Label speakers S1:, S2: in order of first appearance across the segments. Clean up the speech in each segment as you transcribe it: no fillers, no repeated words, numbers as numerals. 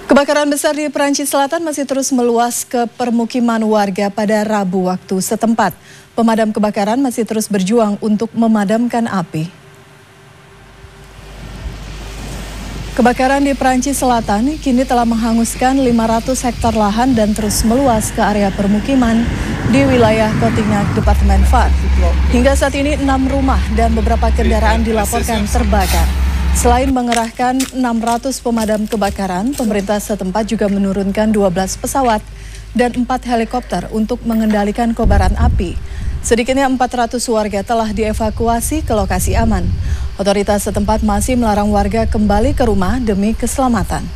S1: Kebakaran besar di Perancis Selatan masih terus meluas ke permukiman warga pada Rabu waktu setempat. Pemadam kebakaran masih terus berjuang untuk memadamkan api. Kebakaran di Perancis Selatan kini telah menghanguskan 500 hektar lahan dan terus meluas ke area permukiman di wilayah Cotignac, Departemen Var. Hingga saat ini 6 rumah dan beberapa kendaraan dilaporkan terbakar. Selain mengerahkan 600 pemadam kebakaran, pemerintah setempat juga menurunkan 12 pesawat dan 4 helikopter untuk mengendalikan kobaran api. Sedikitnya 400 warga telah dievakuasi ke lokasi aman. Otoritas setempat masih melarang warga kembali ke rumah demi keselamatan.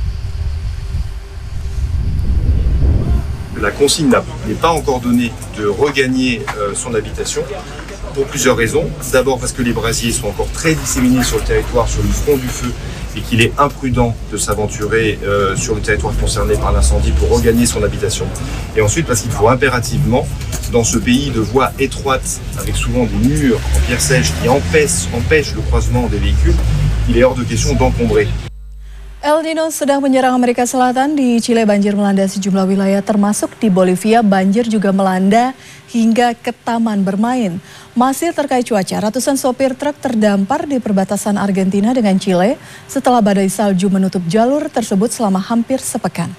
S2: La consigne n'est pas encore donnée de regagner son habitation pour plusieurs raisons. D'abord parce que les brasiers sont encore très disséminés sur le territoire, sur le front du feu, et qu'il est imprudent de s'aventurer sur le territoire concerné par l'incendie pour regagner son habitation. Et ensuite parce qu'il faut impérativement, dans ce pays de voies étroites, avec souvent des murs en pierre sèche qui empêchent le croisement des véhicules, il est hors de question d'encombrer.
S1: El Nino sedang menyerang Amerika Selatan. Di Chile banjir melanda sejumlah wilayah termasuk di Bolivia. Banjir juga melanda hingga ke taman bermain. Masih terkait cuaca, ratusan sopir truk terdampar di perbatasan Argentina dengan Chile setelah badai salju menutup jalur tersebut selama hampir sepekan.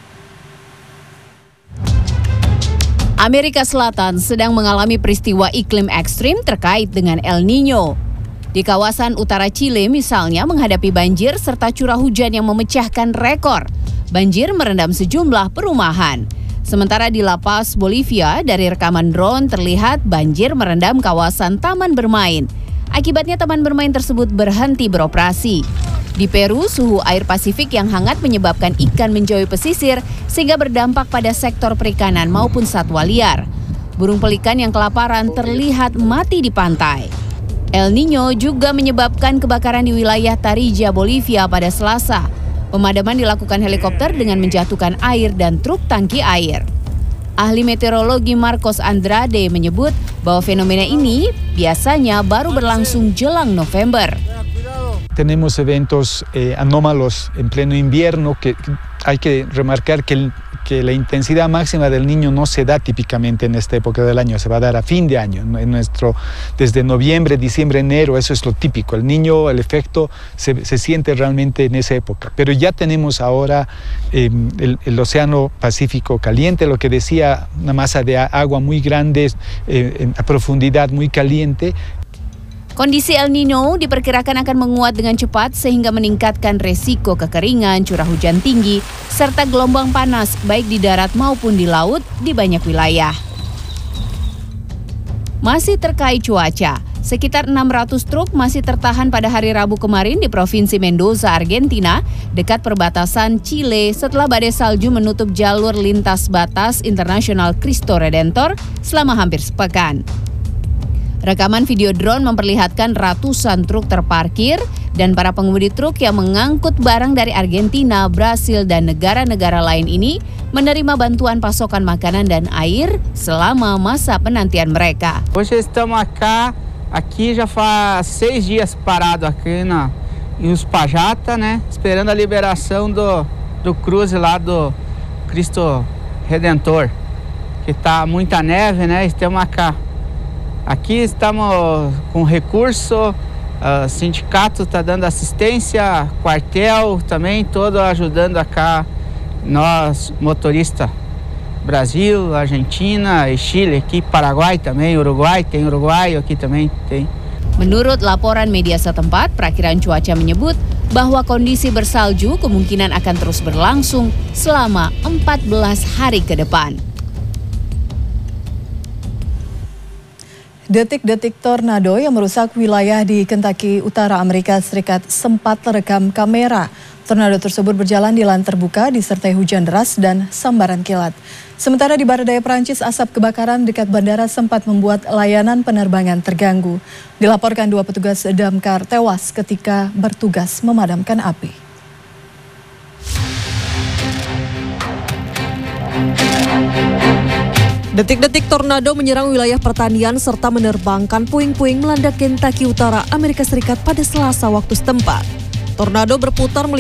S3: Amerika Selatan sedang mengalami peristiwa iklim ekstrim terkait dengan El Nino. Di kawasan utara Chile misalnya menghadapi banjir serta curah hujan yang memecahkan rekor. Banjir merendam sejumlah perumahan. Sementara di La Paz, Bolivia, dari rekaman drone terlihat banjir merendam kawasan taman bermain. Akibatnya taman bermain tersebut berhenti beroperasi. Di Peru, suhu air Pasifik yang hangat menyebabkan ikan menjauhi pesisir sehingga berdampak pada sektor perikanan maupun satwa liar. Burung pelikan yang kelaparan terlihat mati di pantai. El Nino juga menyebabkan kebakaran di wilayah Tarija, Bolivia pada Selasa. Pemadaman dilakukan helikopter dengan menjatuhkan air dan truk tangki air. Ahli meteorologi Marcos Andrade menyebut bahwa fenomena ini biasanya baru berlangsung jelang November.
S4: Tenemos eventos anómalos en pleno invierno que hay que remarcar que la intensidad máxima del Niño no se da típicamente en esta época del año, se va a dar a fin de año. Desde noviembre, diciembre, enero, eso es lo típico. El Niño, el efecto se siente realmente en esa época. Pero ya tenemos ahora el Océano Pacífico caliente, lo que decía, una masa de agua muy grande, a profundidad muy caliente.
S3: Kondisi El Nino diperkirakan akan menguat dengan cepat sehingga meningkatkan resiko kekeringan, curah hujan tinggi, serta gelombang panas baik di darat maupun di laut di banyak wilayah. Masih terkait cuaca, sekitar 600 truk masih tertahan pada hari Rabu kemarin di Provinsi Mendoza, Argentina, dekat perbatasan Chile setelah badai salju menutup jalur lintas batas internasional Cristo Redentor selama hampir sepekan. Rekaman video drone memperlihatkan ratusan truk terparkir dan para pengemudi truk yang mengangkut barang dari Argentina, Brasil, dan negara-negara lain ini menerima bantuan pasokan makanan dan air selama masa penantian mereka.
S5: Hoje estamos aqui já faz 6 dias parado aqui em Uspallata, né, esperando a liberação do cruze lá do Cristo Redentor, que tá muita neve, né, estamos Aqui estamos com recurso, sindicato está dando assistência, quartel também, todo ajudando acá, nós motoristas, Brasil, Argentina e Chile, aqui Paraguai também, Uruguai, tem uruguaio aqui também, tem.
S3: Menurut laporan media setempat, perakiran cuaca menyebut bahwa kondisi bersalju kemungkinan akan terus berlangsung selama 14 hari ke depan.
S1: Detik-detik tornado yang merusak wilayah di Kentucky, Utara Amerika Serikat sempat terekam kamera. Tornado tersebut berjalan di lahan terbuka disertai hujan deras dan sambaran kilat. Sementara di barat daya Perancis, asap kebakaran dekat bandara sempat membuat layanan penerbangan terganggu. Dilaporkan 2 petugas damkar tewas ketika bertugas memadamkan api.
S6: Detik-detik tornado menyerang wilayah pertanian serta menerbangkan puing-puing melanda Kentucky Utara, Amerika Serikat pada Selasa waktu setempat. Tornado berputar